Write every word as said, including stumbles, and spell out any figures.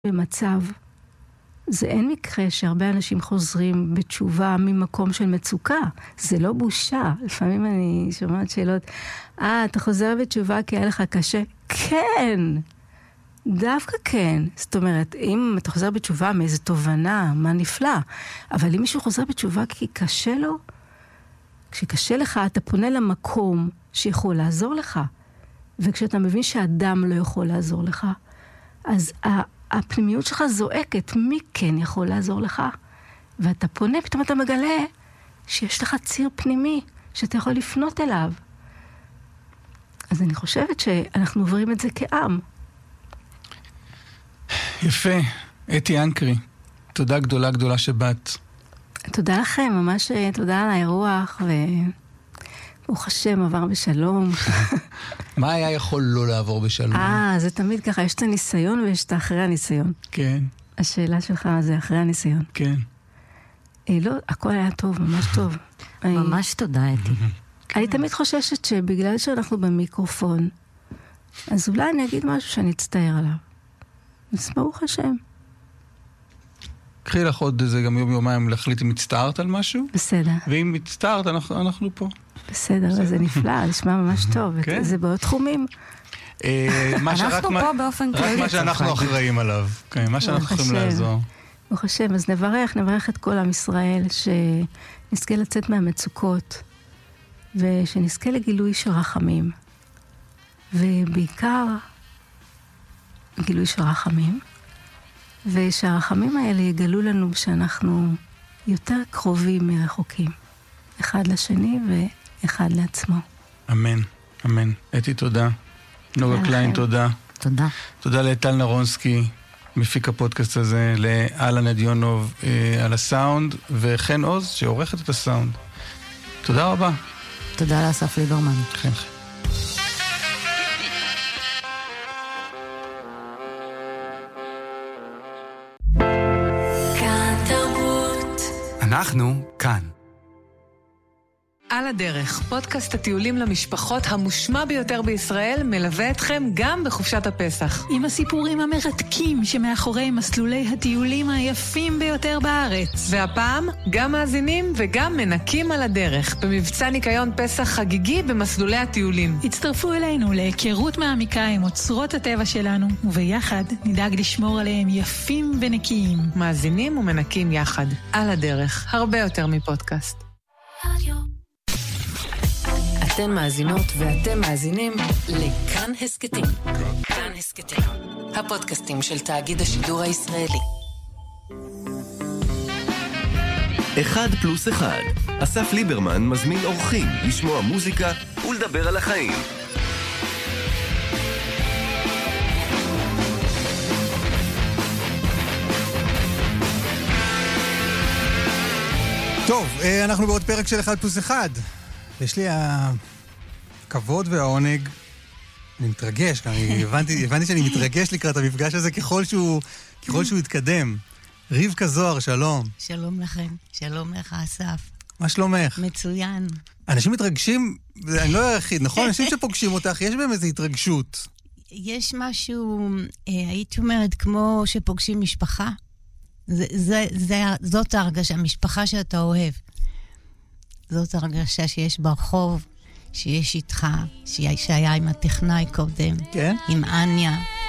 במצב, זה אין מקרה שהרבה אנשים חוזרים בתשובה ממקום של מצוקה. זה לא בושה. לפעמים אני שומעת שאלות, אה, אתה חוזר בתשובה כי היה לך קשה? כן! דווקא כן. זאת אומרת, אם אתה חוזר בתשובה מאיזו תובנה, מה נפלא. אבל אם מישהו חוזר בתשובה כי קשה לו, כשקשה לך, אתה פונה למקום שיכול לעזור לך. וכשאתה מבין שאדם לא יכול לעזור לך, אז הפנימיות שלך זועקת, מי כן יכול לעזור לך? ואתה פונה, פתאום אתה מגלה שיש לך ציר פנימי שאתה יכול לפנות אליו. אז אני חושבת שאנחנו עוברים את זה כעם. יפה. אתי אנקרי, תודה גדולה גדולה שבאת. תודה לכם, ממש תודה על האירוח, וברוך השם עבר בשלום. מה היה יכול לא לעבור בשלום? אה, זה תמיד ככה, יש את הניסיון ויש את אחרי הניסיון. כן. השאלה שלך זה אחרי הניסיון. כן. אה, לא, הכל היה טוב, ממש טוב. ממש תודה, אתי. אני תמיד חוששת שבגלל שאנחנו במיקרופון, אז אולי אני אגיד משהו שאני אצטער עליו. אז ברוך השם. קחי לך עוד איזה גם יום יומיים להחליט אם הצטערת על משהו. בסדר. ואם הצטערת, אנחנו, אנחנו פה. בסדר, זה נפלא, נשמע ממש טוב. זה בעוד תחומים. אנחנו פה באופן כללי. רק מה שאנחנו אחראים עליו. מה שאנחנו יכולים לעזור. ברוך השם, אז נברך, נברך את כל עם ישראל, שנזכה לצאת מהמצוקות, ושנזכה לגילוי של רחמים. ובעיקר, גילוי של רחמים. ושהרחמים האלה יגלו לנו שאנחנו יותר קרובים מרחוקים. אחד לשני ואחד לעצמו. אמן, אמן. אתי, תודה. נוגה קליין, תודה. תודה. תודה לאטל נרונסקי, מפיק הפודקאסט הזה, לאלן אדיונוב אה, על הסאונד, וחן עוז שעורכת את הסאונד. תודה רבה. תודה לאסף ליברמן. חן חן. אנחנו כאן. על הדרך, פודקאסט הטיולים למשפחות המושמע ביותר בישראל, מלווה אתכם גם בחופשת הפסח. עם הסיפורים המרתקים שמאחורי מסלולי הטיולים היפים ביותר בארץ. והפעם, גם מאזינים וגם מנקים על הדרך, במבצע ניקיון פסח חגיגי במסלולי הטיולים. הצטרפו אלינו להיכרות מעמיקה עם אוצרות הטבע שלנו, וביחד נדאג לשמור עליהם יפים ונקיים. מאזינים ומנקים יחד. על הדרך, הרבה יותר מפודקאסט. אתן מאזינות ואתם מאזינים לכאן הסקטים. כאן הסקטים, הפודקאסטים של תאגיד השידור הישראלי. אחד פלוס אחד. אסף ליברמן מזמין אורחים לשמוע מוזיקה ולדבר על החיים. טוב, אנחנו בעוד פרק של אחד פלוס אחד. יש לי הכבוד והעונג, אני מתרגש, אני הבנתי, הבנתי שאני מתרגש לקראת המפגש הזה ככל שהוא, ככל שהוא יתקדם. רבקה זוהר, שלום. שלום לכם, שלום לך אסף. מה שלומך? מצוין. אנשים מתרגשים, אני לא היחיד, נכון? אנשים שפוגשים אותך, יש בהם איזו התרגשות. יש משהו, הייתי אומרת, כמו שפוגשים משפחה. זה, זה, זה, זאת ההרגשה, המשפחה שאתה אוהב. זאת הרגשה שיש ברחוב, שיש איתך, שהיה עם הטכנאי קודם, כן? עם אניה.